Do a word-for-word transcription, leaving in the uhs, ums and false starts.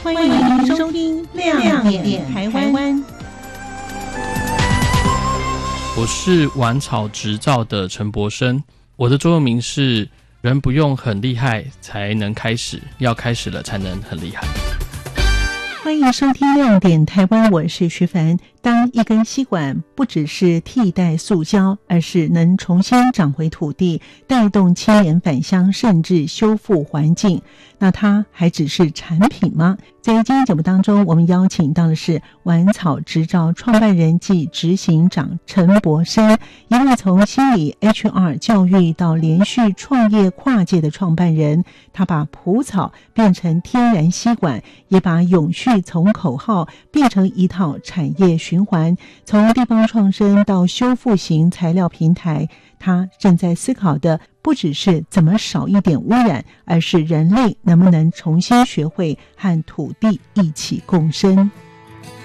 欢迎收听亮点台湾。 我是晚草执照的陈柏生，我的座右铭是人不用很厉害才能开始，要开始了才能很厉害。 欢迎收听亮点台湾，我是徐凡。当一根吸管不只是替代塑胶，而是能重新长回土地，带动青年返乡，甚至修复环境，那它还只是产品吗？在今天节目当中，我们邀请到的是晚草执照创办人暨执行长陈柏生，一位从心理 H R 教育到连续创业跨界的创办人。他把蒲草变成天然吸管，也把永续从口号变成一套产业循环，从地方创生到修复型材料平台。他正在思考的不只是怎么少一点污染，而是人类能不能重新学会和土地一起共生。